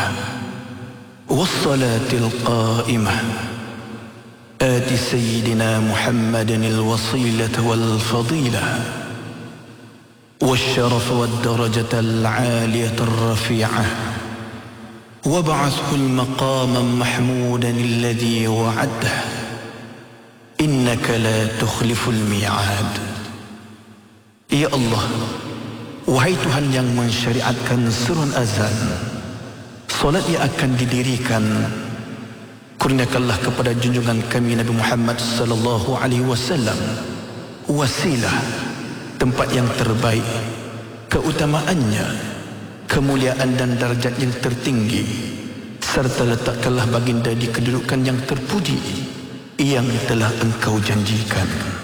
والصلاة القائمة آت سيدنا محمدا الوصيلة والفضيلة والشرف والدرجة العالية الرفيعة وابعثه المقام محمودا الذي وعده إنك لا تخلف الميعاد. Ya Allah, wahai Tuhan yang mensyariatkan surun azan, solat yang akan didirikan, kurniakanlah kepada junjungan kami Nabi Muhammad sallallahu alaihi wasallam wasilah, tempat yang terbaik, keutamaannya, kemuliaan dan darjat yang tertinggi, serta letakkanlah baginda di kedudukan yang terpuji yang telah Engkau janjikan.